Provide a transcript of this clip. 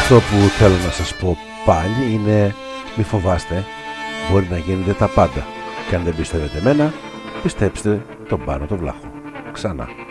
Αυτό που θέλω να σας πω πάλι είναι μη φοβάστε, μπορεί να γίνετε τα πάντα. Και αν δεν πιστεύετε εμένα, πιστέψτε τον Πάνο τον Βλάχο. Ξανά.